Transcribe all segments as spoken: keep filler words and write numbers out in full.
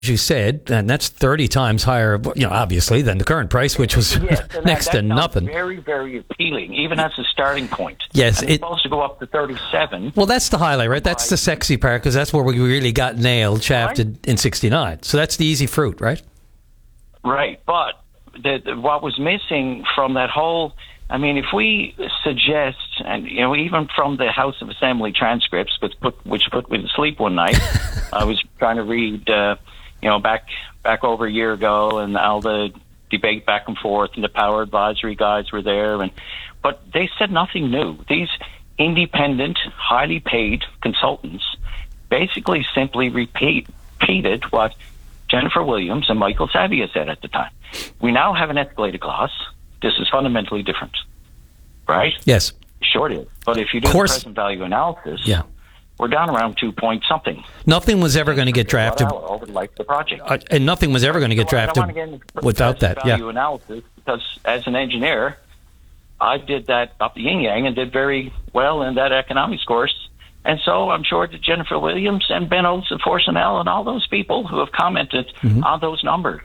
you said, and that's thirty times higher, you know, obviously, than the current price, which was yes, next that, that to nothing. Very, very appealing, even as a starting point. Yes, and it's it, supposed to go up to thirty-seven. Well, that's the highlight, right? That's the sexy part, because that's where we really got nailed, shafted right. in sixty-nine. So that's the easy fruit, right? Right, but the, the, what was missing from that whole, I mean, if we suggest, and you know, even from the House of Assembly transcripts, which put which put me to sleep one night, I was trying to read, uh, you know, back back over a year ago, and all the debate back and forth, and the power advisory guys were there, and but they said nothing new. These independent, highly paid consultants basically simply repeat, repeated what Jennifer Williams and Michael Savia said at the time. We now have an escalated clause. This is fundamentally different, right? Yes. Sure it is. But if you do the present value analysis, yeah. we're down around two point something. Nothing was ever going to get drafted over the life of the project, uh, and nothing was ever going to get drafted without that. Value yeah. analysis, because as an engineer, I did that up the yin yang and did very well in that economics course. And so I'm sure that Jennifer Williams and Ben Oates and Forsenell and all those people who have commented mm-hmm. on those numbers,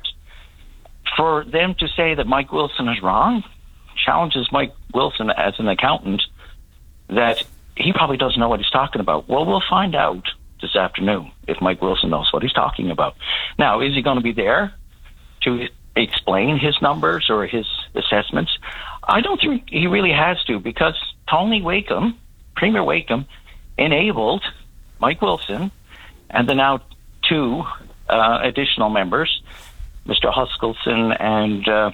for them to say that Mike Wilson is wrong, challenges Mike Wilson as an accountant that he probably doesn't know what he's talking about. Well, we'll find out this afternoon if Mike Wilson knows what he's talking about. Now, is he going to be there to explain his numbers or his assessments? I don't think he really has to, because Tony Wakeham, Premier Wakeham, enabled Mike Wilson and the now two uh, additional members, Mister Huskelson and uh,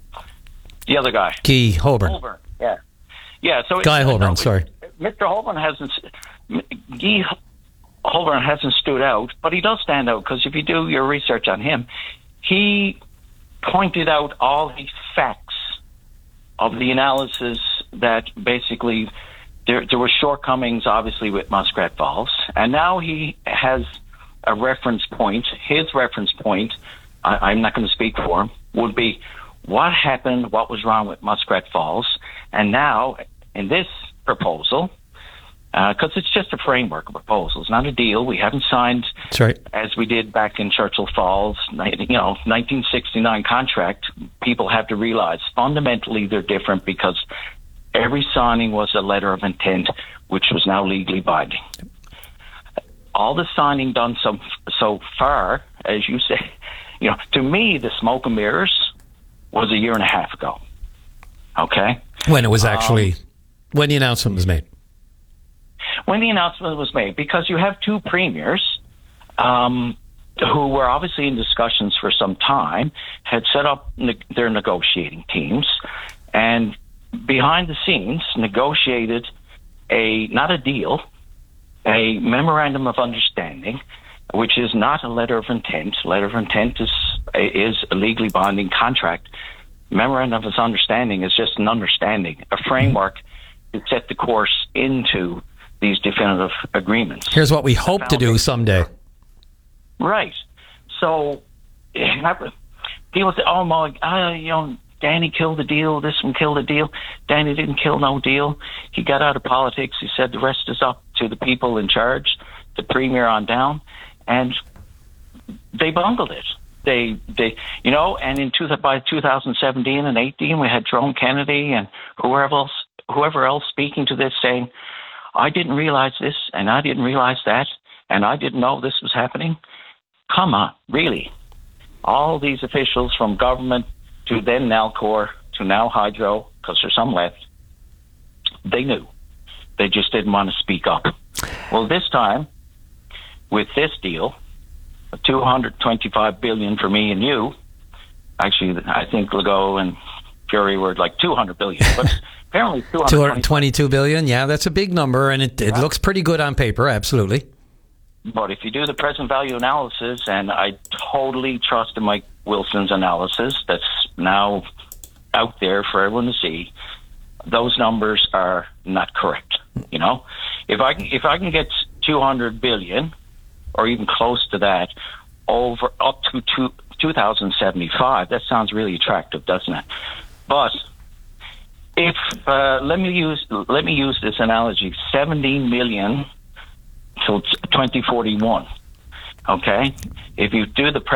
the other guy, Guy Holborn. Holborn, yeah, yeah. So Guy Holborn, no, sorry, Mister Holborn hasn't. Guy Holborn hasn't stood out, but he does stand out, because if you do your research on him, he pointed out all the facts of the analysis that basically. There, there were shortcomings, obviously, with Muskrat Falls, and now he has a reference point. His reference point, I, I'm not going to speak for him, would be what happened, what was wrong with Muskrat Falls, and now in this proposal, because uh, it's just a framework of proposals, not a deal. We haven't signed, That's right. as we did back in Churchill Falls, you know, nineteen sixty-nine contract. People have to realize fundamentally they're different, because every signing was a letter of intent, which was now legally binding. All the signing done so so far, as you say, you know, to me, the smoke and mirrors was a year and a half ago. Okay? When it was actually, um, when the announcement was made. When the announcement was made, because you have two premiers um, who were obviously in discussions for some time, had set up ne- their negotiating teams, and behind the scenes negotiated a, not a deal, a memorandum of understanding, which is not a letter of intent. Letter of intent is is a legally binding contract. Memorandum of understanding is just an understanding, a framework to set the course into these definitive agreements. Here's what we hope to do someday. Right. So people say, oh, my, uh, you know, Danny killed the deal, this one killed the deal. Danny didn't kill no deal. He got out of politics. He said the rest is up to the people in charge, the premier on down. And they bungled it. They, they, you know, and in two, by two thousand seventeen and eighteen, we had Jerome Kennedy and whoever else, whoever else speaking to this saying, I didn't realize this, and I didn't realize that, and I didn't know this was happening. Come on, really? All these officials from government to then Nalcor, to now Hydro, because there's some left, they knew. They just didn't want to speak up. Well, this time, with this deal, two hundred twenty-five billion dollars for me and you, actually, I think Legault and Fury were like two hundred billion dollars, but apparently two hundred twenty-two billion dollars, yeah, that's a big number, and it, it yeah. looks pretty good on paper, absolutely. But if you do the present value analysis, and I totally trust in Mike Wilson's analysis that's now out there for everyone to see, those numbers are not correct. You know, if I can, if I can get two hundred billion or even close to that over up to two, two thousand seventy-five, that sounds really attractive, doesn't it? But if uh, let me use let me use this analogy: seventeen million till twenty forty-one. Okay, if you do the